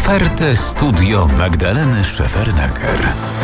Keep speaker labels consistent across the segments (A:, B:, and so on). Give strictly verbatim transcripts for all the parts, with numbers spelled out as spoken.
A: Otwarte studio Magdaleny Szefernaker.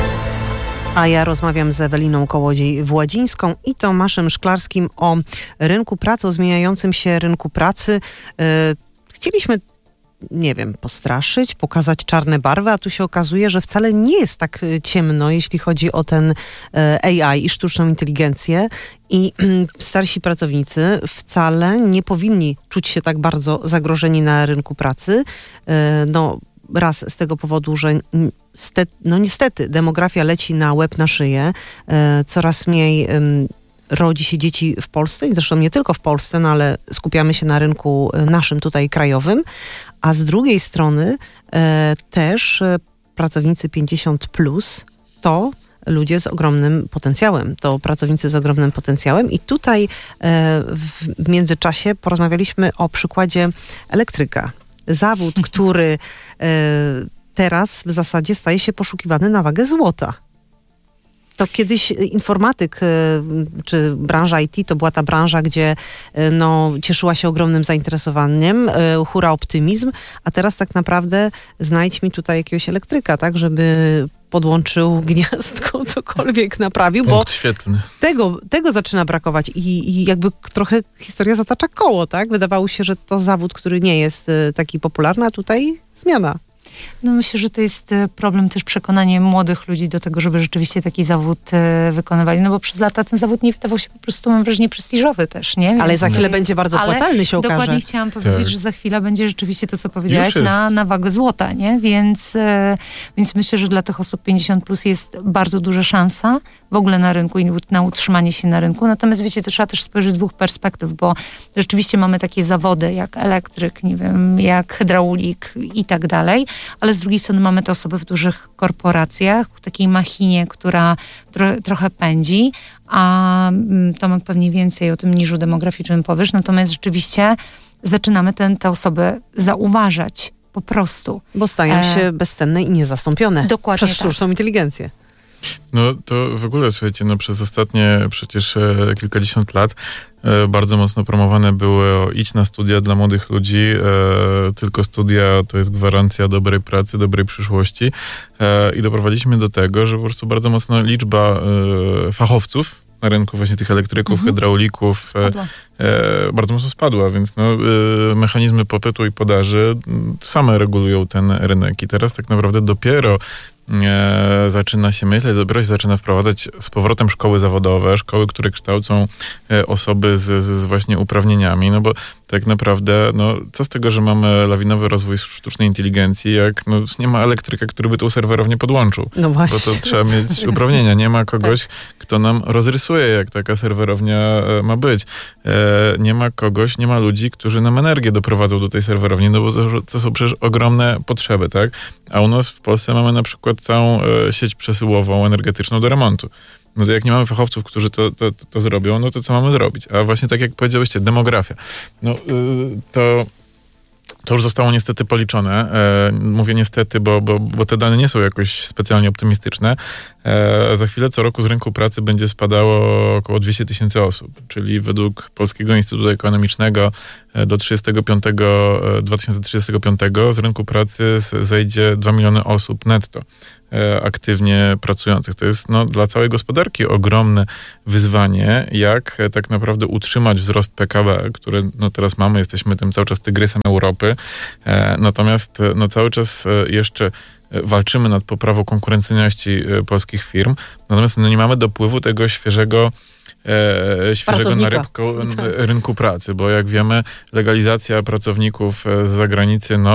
B: A ja rozmawiam z Eweliną Kołodziej-Władzińską i Tomaszem Szklarskim o rynku pracy, o zmieniającym się rynku pracy. Chcieliśmy, nie wiem, postraszyć, pokazać czarne barwy, a tu się okazuje, że wcale nie jest tak ciemno, jeśli chodzi o ten A I i sztuczną inteligencję. I starsi pracownicy wcale nie powinni czuć się tak bardzo zagrożeni na rynku pracy. No, raz z tego powodu, że no niestety demografia leci na łeb na szyję. Coraz mniej rodzi się dzieci w Polsce i zresztą nie tylko w Polsce, no ale skupiamy się na rynku naszym tutaj krajowym. A z drugiej strony też pracownicy pięćdziesiąt plus to ludzie z ogromnym potencjałem. To pracownicy z ogromnym potencjałem. I tutaj w międzyczasie porozmawialiśmy o przykładzie elektryka. Zawód, który teraz w zasadzie staje się poszukiwany na wagę złota. To kiedyś informatyk czy branża I T to była ta branża, gdzie no, cieszyła się ogromnym zainteresowaniem, hura optymizm, a teraz tak naprawdę znajdź mi tutaj jakiegoś elektryka, tak, żeby podłączył gniazdko, cokolwiek naprawił,
C: Punkt
B: bo
C: świetlny. Tego,
B: tego zaczyna brakować I, i jakby trochę historia zatacza koło, tak? Wydawało się, że to zawód, który nie jest taki popularny, a tutaj zmiana.
D: No myślę, że to jest problem też przekonanie młodych ludzi do tego, żeby rzeczywiście taki zawód e, wykonywali. No bo przez lata ten zawód nie wydawał się po prostu, mam wrażenie, prestiżowy też, nie? Więc
B: ale za chwilę
D: jest,
B: będzie bardzo opłacalny, się okaże.
D: Dokładnie chciałam powiedzieć,
C: tak.
D: że za chwilę będzie rzeczywiście to, co powiedziałaś, na, na wagę złota, nie? Więc, e, więc myślę, że dla tych osób pięćdziesiąt plus jest bardzo duża szansa w ogóle na rynku i na utrzymanie się na rynku. Natomiast wiecie, to trzeba też spojrzeć z dwóch perspektyw, bo rzeczywiście mamy takie zawody jak elektryk, nie wiem, jak hydraulik i tak dalej, ale z drugiej strony mamy te osoby w dużych korporacjach, w takiej machinie, która tro, trochę pędzi, a Tomek pewnie więcej o tym niżu demograficznym powiesz, natomiast rzeczywiście zaczynamy ten, te osoby zauważać po prostu.
B: Bo stają e... się bezcenne i niezastąpione
D: Dokładnie
B: przez sztuczną tak. inteligencję.
C: No to w ogóle, słuchajcie, no przez ostatnie przecież e, kilkadziesiąt lat e, bardzo mocno promowane były o, idź na studia dla młodych ludzi, e, tylko studia to jest gwarancja dobrej pracy, dobrej przyszłości e, i doprowadziliśmy do tego, że po prostu bardzo mocno liczba e, fachowców na rynku właśnie tych elektryków, mhm. hydraulików e, e, bardzo mocno spadła, więc no, e, mechanizmy popytu i podaży same regulują ten rynek i teraz tak naprawdę dopiero E, zaczyna się myśleć, dopiero się zaczyna wprowadzać z powrotem szkoły zawodowe, szkoły, które kształcą e, osoby z, z, z właśnie uprawnieniami, no bo tak naprawdę, no co z tego, że mamy lawinowy rozwój sztucznej inteligencji, jak no, nie ma elektryka, który by tą serwerownię podłączył.
B: No właśnie.
C: Bo to trzeba mieć uprawnienia. Nie ma kogoś, tak. kto nam rozrysuje, jak taka serwerownia e, ma być. E, nie ma kogoś, nie ma ludzi, którzy nam energię doprowadzą do tej serwerowni, no bo to, to są przecież ogromne potrzeby, tak? A u nas w Polsce mamy na przykład całą e, sieć przesyłową energetyczną do remontu. No to jak nie mamy fachowców, którzy to, to, to zrobią, no to co mamy zrobić? A właśnie tak jak powiedziałyście, demografia. No y, to... To już zostało niestety policzone. E, mówię niestety, bo, bo, bo te dane nie są jakoś specjalnie optymistyczne. E, za chwilę co roku z rynku pracy będzie spadało około dwieście tysięcy osób, czyli według Polskiego Instytutu Ekonomicznego do dwa tysiące trzydziestego piątego z rynku pracy zejdzie dwa miliony osób netto e, aktywnie pracujących. To jest no, dla całej gospodarki ogromne wyzwanie, jak e, tak naprawdę utrzymać wzrost P K B, który no, teraz mamy, jesteśmy tym cały czas tygrysem Europy, e, natomiast no, cały czas e, jeszcze walczymy nad poprawą konkurencyjności e, polskich firm, natomiast no, nie mamy dopływu tego świeżego E, świeżego na rybko, rynku pracy, bo jak wiemy, legalizacja pracowników z zagranicy no,